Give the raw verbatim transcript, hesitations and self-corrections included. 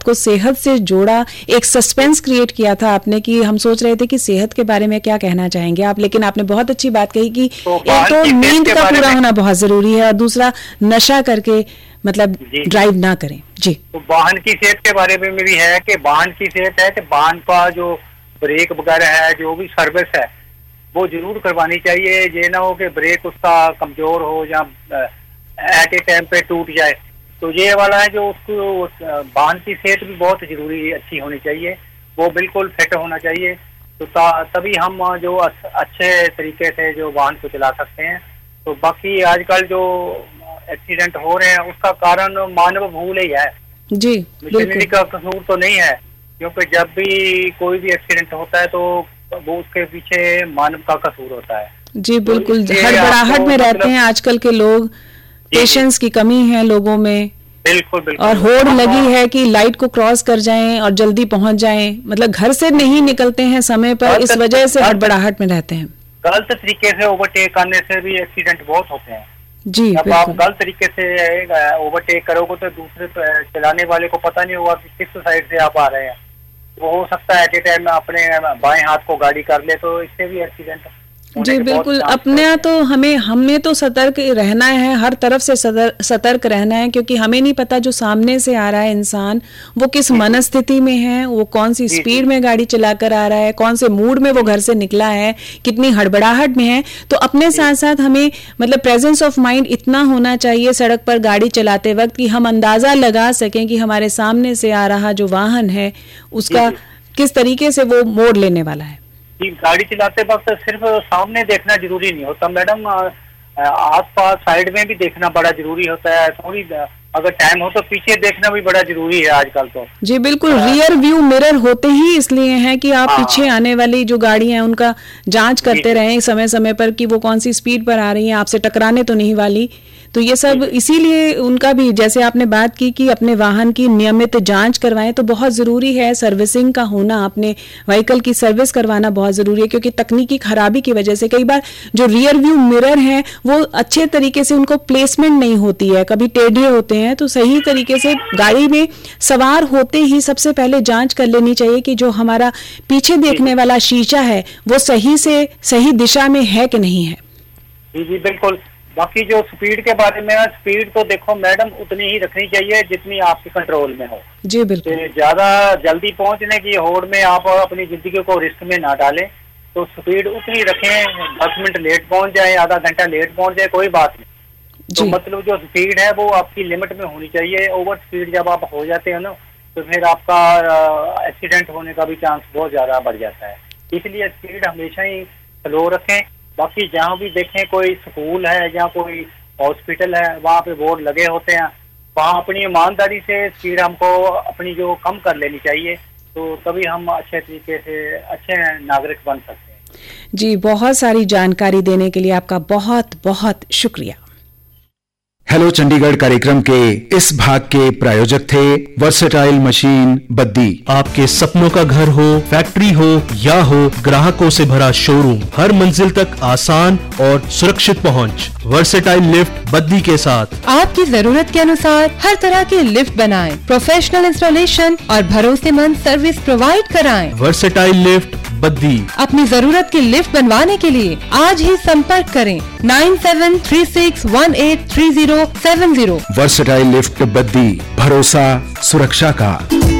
को सेहत से जोड़ा, एक सस्पेंस क्रिएट किया था आपने कि हम सोच रहे थे कि सेहत के बारे में क्या कहना चाहेंगे आप, लेकिन आपने बहुत अच्छी बात कही कि तो एक तो नींद का पूरा होना बहुत जरूरी है और दूसरा नशा करके मतलब ड्राइव ना करें। जी, तो वाहन की सेहत के बारे में भी है कि वाहन की सेहत है कि वाहन का जो ब्रेक वगैरह है, जो भी सर्विस है वो जरूर करवानी चाहिए। ये ना हो कि ब्रेक उसका कमजोर हो या एट ए टाइम पे टूट जाए। तो ये वाला है जो उसको वाहन की सेहत भी बहुत जरूरी अच्छी होनी चाहिए, वो बिल्कुल फिट होना चाहिए। तो तभी हम जो अच्छे तरीके से जो वाहन को चला सकते हैं। तो बाकी आजकल जो एक्सीडेंट हो रहे हैं उसका कारण मानव भूल ही है जी, मशीनरी का कसूर तो नहीं है, क्योंकि जब भी कोई भी एक्सीडेंट होता है तो वो उसके पीछे मानव का कसूर होता है। जी बिल्कुल, तो हड़बड़ाहट में रहते मतलब, हैं आजकल के लोग, पेशेंस की कमी है लोगों में। बिल्कुल बिल्कुल। और होड़ लगी है कि लाइट को क्रॉस कर जाएं और जल्दी पहुंच जाएं, मतलब घर से नहीं निकलते हैं समय पर, इस वजह से हड़बड़ाहट में रहते हैं। गलत तरीके से ओवरटेक करने से भी एक्सीडेंट बहुत होते हैं जी। अब आप गलत तरीके से ओवरटेक करोगे तो दूसरे चलाने वाले को पता नहीं होगा कि किस साइड से आप आ रहे हैं। वो हो सकता है एट ए टाइम में अपने बाएं हाथ को गाड़ी कर ले, तो इससे भी एक्सीडेंट जी बिल्कुल। अपने तो हमें हमें तो सतर्क रहना है, हर तरफ से सतर्क रहना है, क्योंकि हमें नहीं पता जो सामने से आ रहा है इंसान वो किस मनस्थिति में है, वो कौन सी स्पीड में गाड़ी चलाकर आ रहा है, कौन से मूड में वो घर से निकला है, कितनी हड़बड़ाहट में है। तो अपने साथ साथ हमें मतलब प्रेजेंस ऑफ माइंड इतना होना चाहिए सड़क पर गाड़ी चलाते वक्त कि हम अंदाजा लगा सकें कि हमारे सामने से आ रहा जो वाहन है उसका किस तरीके से वो मोड़ लेने वाला है। गाड़ी चलाते वक्त सिर्फ सामने देखना जरूरी नहीं होता मैडम, आस पास साइड में भी देखना बड़ा जरूरी होता है। थोड़ी अगर टाइम हो तो पीछे देखना भी बड़ा जरूरी है आजकल तो। जी बिल्कुल, रियर व्यू मिरर होते ही इसलिए हैं कि आप पीछे आने वाली जो गाड़ियां हैं उनका जांच करते रहें समय समय पर कि वो कौन सी स्पीड पर आ रही हैं, आपसे टकराने तो नहीं वाली। तो ये सब इसीलिए उनका भी, जैसे आपने बात की कि अपने वाहन की नियमित जांच करवाएं, तो बहुत जरूरी है सर्विसिंग का होना, अपने व्हीकल की सर्विस करवाना बहुत जरूरी है, क्योंकि तकनीकी खराबी की वजह से कई बार जो रियर व्यू मिरर हैं वो अच्छे तरीके से उनको प्लेसमेंट नहीं होती है, कभी टेढ़े होते हैं। तो सही तरीके से गाड़ी में सवार होते ही सबसे पहले जांच कर लेनी चाहिए कि जो हमारा पीछे देखने वाला शीशा है वो सही से सही दिशा में है कि नहीं है। जी जी बिल्कुल। बाकी जो स्पीड के बारे में है, स्पीड तो देखो मैडम उतनी ही रखनी चाहिए जितनी आपके कंट्रोल में हो। जी बिल्कुल। ज्यादा जल्दी पहुंचने की होड़ में आप अपनी जिंदगी को रिस्क में ना डालें, तो स्पीड उतनी रखें। दस मिनट लेट पहुंच जाए, आधा घंटा लेट पहुंच जाए, कोई बात नहीं। तो मतलब जो स्पीड है वो आपकी लिमिट में होनी चाहिए। ओवर स्पीड जब आप हो जाते हो ना तो फिर आपका एक्सीडेंट होने का भी चांस बहुत ज्यादा बढ़ जाता है। इसलिए स्पीड हमेशा ही स्लो रखें। बाकी जहाँ भी देखें कोई स्कूल है या कोई हॉस्पिटल है, वहाँ पे बोर्ड लगे होते हैं, वहाँ अपनी ईमानदारी से स्पीड हमको अपनी जो कम कर लेनी चाहिए, तो तभी हम अच्छे तरीके से अच्छे नागरिक बन सकते हैं। जी, बहुत सारी जानकारी देने के लिए आपका बहुत बहुत शुक्रिया। हेलो चंडीगढ़ कार्यक्रम के इस भाग के प्रायोजक थे वर्सेटाइल मशीन बद्दी। आपके सपनों का घर हो, फैक्ट्री हो या हो ग्राहकों से भरा शोरूम, हर मंजिल तक आसान और सुरक्षित पहुंच। वर्सेटाइल लिफ्ट बद्दी के साथ आपकी जरूरत के अनुसार हर तरह के लिफ्ट बनाएं, प्रोफेशनल इंस्टॉलेशन और भरोसेमंद सर्विस प्रोवाइड कराएं। Versatile lift Baddi. अपनी जरूरत की लिफ्ट बनवाने के लिए आज ही संपर्क करें nine seven three six one eight three zero seven zero. Versatile lift Baddi, भरोसा सुरक्षा का।